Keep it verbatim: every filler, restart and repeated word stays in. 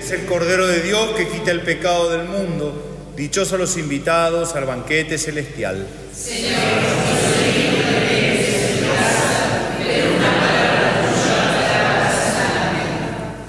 es el Cordero de Dios que quita el pecado del mundo. Dichosos los invitados al banquete celestial. Señor,